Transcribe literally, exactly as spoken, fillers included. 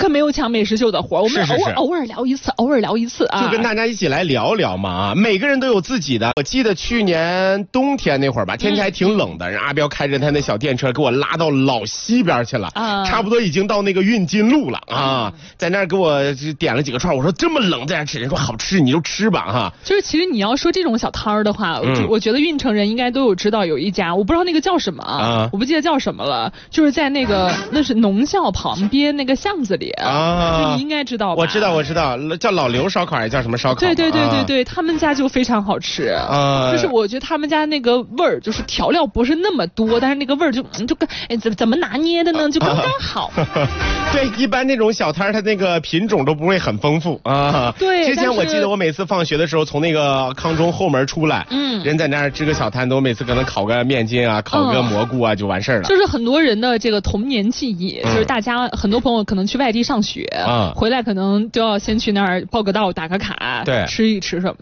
可没有抢美食秀的活，我们偶尔偶尔聊一次，偶尔聊一次啊， 就跟大家一起来聊聊嘛啊！每个人都有自己的。我记得去年冬天那会儿吧，天气还挺冷的，让阿彪开着他那小电车给我拉到老西边去了，啊，差不多已经到那个运金路了啊，在那儿给我点了几个串，我说这么冷在那吃，人说好吃你就吃吧哈。 就是其实你要说这种小摊儿的话，嗯、我觉得运城人应该都有知道有一家，我不知道那个叫什么啊，我不记得叫什么了，就是在那个那是农校旁边那个巷子里啊，你应该知道吧？ 我知道我知道，叫老刘烧烤还是叫什么烧烤？ 对对对对对，他们家就非常好吃啊，就是我觉得他们家那个味儿，就是调料不是那么多，但是那个味儿就就跟哎怎怎么拿捏的呢？就刚刚好。 对，一般那种小摊它那个品种都不会很丰富啊。 对， 之前我记得我每次放学的时候从那个康中后门出来，嗯，人在那儿支个小摊，都每次可能烤个面筋啊，烤个蘑菇啊、嗯、就完事儿了。 就是很多人的这个童年记忆，嗯、就是大家很多朋友可能去外地上学，嗯，回来可能就要先去那儿报个到、打个卡，对，吃一吃什么